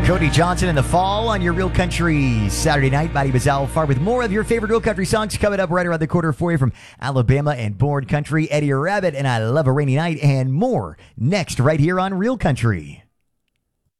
Cody Johnson in the fall on your Real Country Saturday night. My name is Al Farr with more of your favorite Real Country songs coming up right around the corner for you from Alabama and Born Country. Eddie Rabbitt and I Love a Rainy Night and more next right here on Real Country.